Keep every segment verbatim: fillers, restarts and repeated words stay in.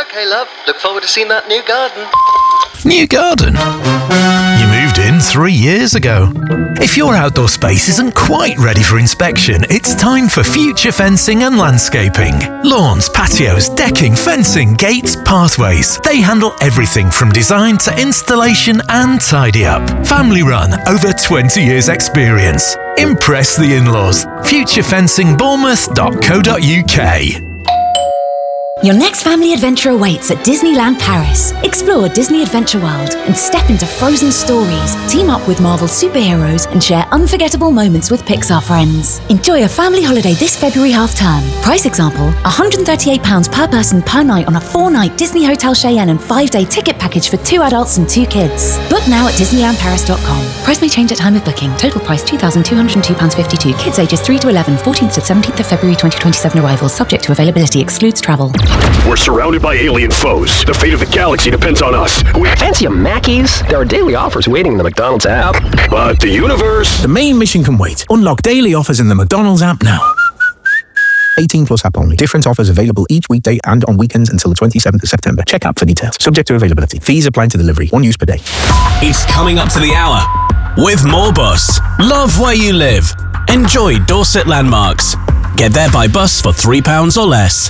OK, love. Look forward to seeing that new garden. New garden? You moved in three years ago. If your outdoor space isn't quite ready for inspection, it's time for Future Fencing and Landscaping. Lawns, patios, decking, fencing, gates, pathways. They handle everything from design to installation and tidy up. Family run, over twenty years experience. Impress the in-laws. future fencing bournemouth dot co dot uk. Your next family adventure awaits at Disneyland Paris. Explore Disney Adventure World and step into frozen stories. Team up with Marvel superheroes and share unforgettable moments with Pixar friends. Enjoy a family holiday this February half-term. Price example, one hundred thirty-eight pounds per person per night on a four-night Disney Hotel Cheyenne and five-day ticket package for two adults and two kids. Book now at disneyland paris dot com. Price may change at time of booking. Total price two thousand two hundred two pounds fifty-two. Kids ages three to eleven, fourteenth to seventeenth of February twenty twenty-seven arrivals. Subject to availability. Excludes travel. We're surrounded by alien foes. The fate of the galaxy depends on us. We fancy a Mackey's? There are daily offers waiting in the McDonald's app. But the universe... The main mission can wait. Unlock daily offers in the McDonald's app now. eighteen plus app only. Different offers available each weekday and on weekends until the twenty-seventh of September. Check app for details. Subject to availability. Fees apply to delivery. One use per day. It's coming up to the hour with Moorbus. Love where you live. Enjoy Dorset landmarks. Get there by bus for three pounds or less.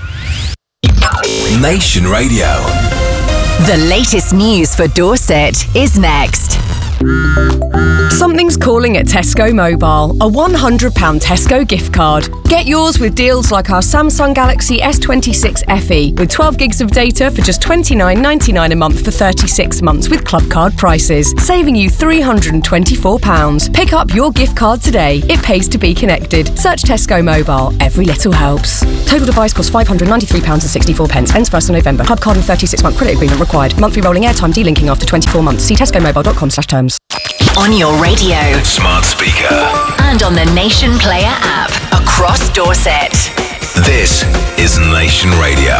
Nation Radio. The latest news for Dorset is next. Something's calling at Tesco Mobile. A one hundred pounds Tesco gift card. Get yours with deals like our Samsung Galaxy S twenty-six F E with twelve gigs of data for just twenty-nine ninety-nine a month for thirty-six months with club card prices, saving you three hundred twenty-four pounds. Pick up your gift card today. It pays to be connected. Search Tesco Mobile. Every little helps. Total device costs five hundred ninety-three pounds sixty-four. Ends first of November. Club card and thirty-six month credit agreement required. Monthly rolling airtime delinking after twenty-four months. See tesco mobile dot com slash terms. On your radio. Smart speaker. And on the Nation Player app. Across Dorset. This is Nation Radio.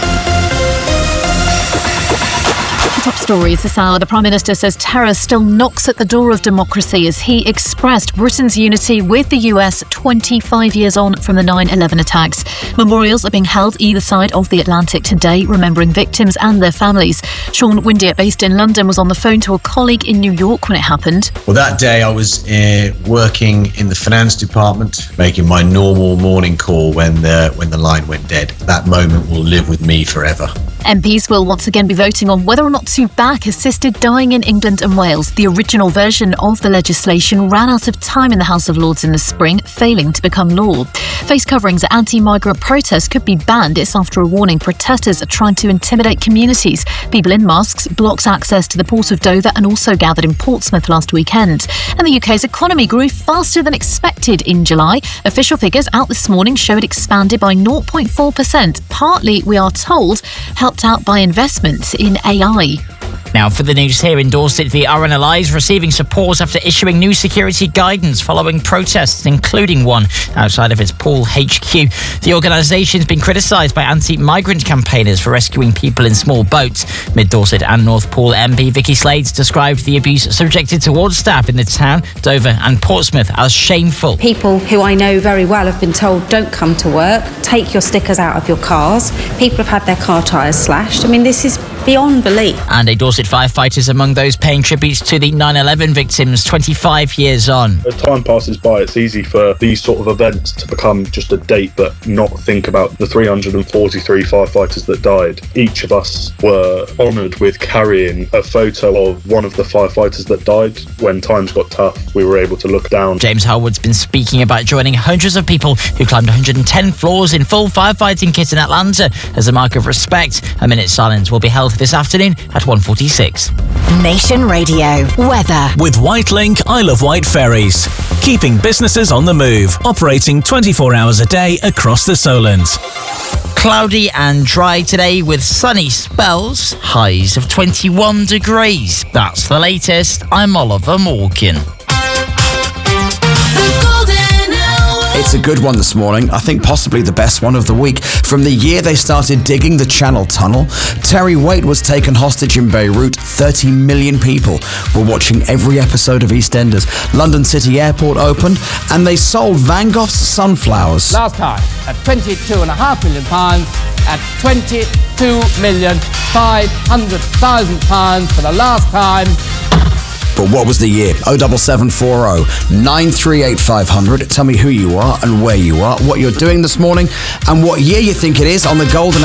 Top stories this hour. The Prime Minister says terror still knocks at the door of democracy as he expressed Britain's unity with the U S twenty-five years on from the nine eleven attacks. Memorials are being held either side of the Atlantic today, remembering victims and their families. Sean Windeatt, based in London, was on the phone to a colleague in New York when it happened. Well, that day I was uh, working in the finance department, making my normal morning call when the, when the line went dead. That moment will live with me forever. M Ps will once again be voting on whether or not to back assisted dying in England and Wales. The original version of the legislation ran out of time in the House of Lords in the spring, failing to become law. Face coverings at anti-migrant protests could be banned. It's after a warning protesters are trying to intimidate communities. People in masks blocked access to the port of Dover and also gathered in Portsmouth last weekend. And the U K's economy grew faster than expected in July. Official figures out this morning show it expanded by zero point four percent, partly, we are told, helped out by investments in A I. Now for the news here in Dorset, the R N L I is receiving support after issuing new security guidance following protests, including one outside of its Poole H Q. The organisation's been criticised by anti-migrant campaigners for rescuing people in small boats. Mid-Dorset and North Poole M P Vicky Slades described the abuse subjected towards staff in the town, Dover and Portsmouth as shameful. People who I know very well have been told don't come to work, take your stickers out of your cars. People have had their car tyres slashed. I mean, this is beyond belief. And a Dorset firefighter is among those paying tributes to the nine eleven victims twenty-five years on. As time passes by, it's easy for these sort of events to become just a date but not think about the three hundred forty-three firefighters that died. Each of us were honoured with carrying a photo of one of the firefighters that died. When times got tough, we were able to look down. James Harwood's been speaking about joining hundreds of people who climbed one hundred ten floors in full firefighting kit in Atlanta as a mark of respect. A minute's silence will be held this afternoon at one forty-six. Nation Radio. Weather. With Whitelink, I Love White Ferries. Keeping businesses on the move. Operating twenty-four hours a day across the Solent. Cloudy and dry today with sunny spells. Highs of twenty-one degrees. That's the latest. I'm Oliver Morgan. The Golden Hour. It's a good one this morning. I think possibly the best one of the week. From the year they started digging the Channel Tunnel, Terry Waite was taken hostage in Beirut. thirty million people were watching every episode of EastEnders. London City Airport opened, and they sold Van Gogh's Sunflowers. Last time, at twenty-two and a half million pounds, at twenty-two million five hundred thousand pounds for the last time. But what was the year? oh seven seven four oh, nine three eight five hundred. Tell me who you are and where you are, what you're doing this morning, and what year you think it is on the Golden